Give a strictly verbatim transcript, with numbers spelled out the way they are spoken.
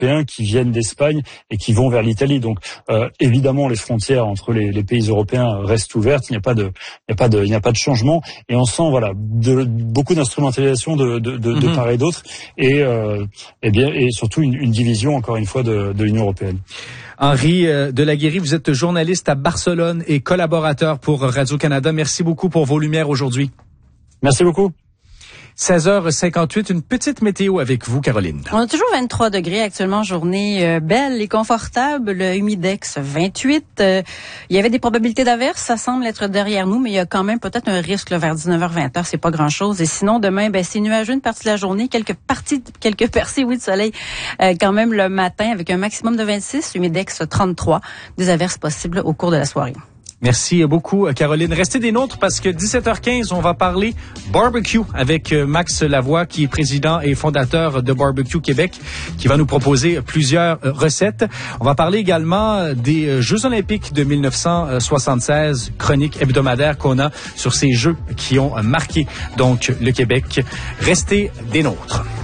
Européens qui viennent d'Espagne et qui vont vers l'Italie. Donc euh, évidemment, les frontières entre les, les pays européens restent ouvertes. Il n'y a pas de, il n'y a pas de, il n'y a pas de changement. Et on sent voilà de, beaucoup d'instrumentalisation de, de, de, de part et d'autre, et euh, et bien et surtout une, une division encore une fois de, de l'Union européenne. Henri Delaguérie, vous êtes journaliste à Barcelone et collaborateur pour Radio-Canada. Merci beaucoup pour vos lumières aujourd'hui. Merci beaucoup. seize heures cinquante-huit, une petite météo avec vous, Caroline. On a toujours vingt-trois degrés actuellement, journée euh, belle et confortable, le humidex vingt-huit. Euh, il y avait des probabilités d'averse, ça semble être derrière nous, mais il y a quand même peut-être un risque là, vers dix-neuf heures vingt, c'est pas grand-chose. Et sinon, demain, ben c'est nuageux une partie de la journée, quelques parties, quelques percées, oui, de soleil euh, quand même le matin, avec un maximum de vingt-six, humidex trente-trois, des averses possibles au cours de la soirée. Merci beaucoup, Caroline. Restez des nôtres parce que dix-sept heures quinze, on va parler barbecue avec Max Lavoie, qui est président et fondateur de Barbecue Québec, qui va nous proposer plusieurs recettes. On va parler également des Jeux olympiques de mille neuf cent soixante-seize, chronique hebdomadaire qu'on a sur ces Jeux qui ont marqué donc le Québec. Restez des nôtres.